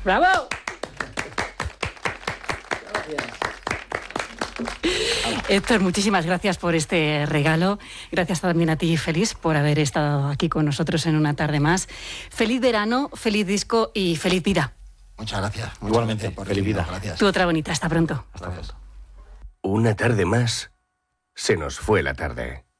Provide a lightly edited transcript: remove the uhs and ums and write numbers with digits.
¡Bravo! Héctor, muchísimas gracias por este regalo. Gracias también a ti, Félix, por haber estado aquí con nosotros en una tarde más. Feliz verano, feliz disco y feliz vida. Muchas gracias. Igualmente, por feliz vida. Gracias. Tú otra bonita. Hasta pronto. Hasta pronto. Una tarde más, se nos fue la tarde.